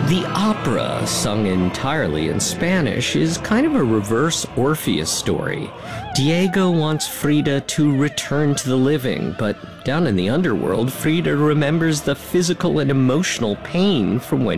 The opera, sung entirely in Spanish, is kind of a reverse Orpheus story. Diego wants Frida to return to the living, but down in the underworld, Frida remembers the physical and emotional pain from when